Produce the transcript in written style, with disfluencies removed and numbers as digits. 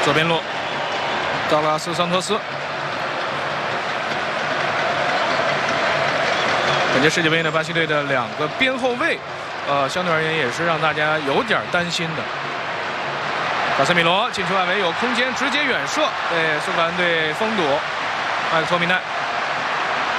左边路，道格拉斯·桑托斯。本届世界杯呢，巴西队的2个边后卫，相对而言也是让大家有点担心的。卡塞米罗禁区外围有空间，直接远射，被苏格兰队封堵。麦克托米奈